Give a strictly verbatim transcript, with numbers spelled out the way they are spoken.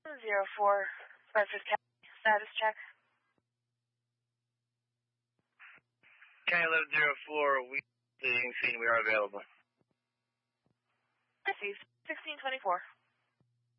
Zero four, Bedford County, status check. County eleven zero four, we scene, we are available. Received, sixteen twenty-four.